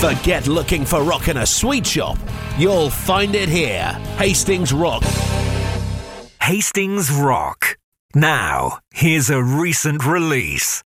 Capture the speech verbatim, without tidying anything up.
Forget looking for rock in a sweet shop. You'll find it here. Hastings Rock. Hastings Rock. Now, here's a recent release.